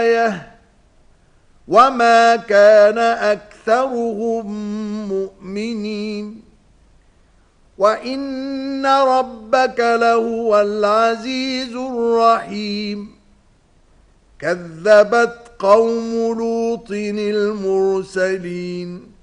آية وما كان أكثرهم مؤمنين وإن ربك لهو العزيز الرحيم كذبت قوم لوط المرسلين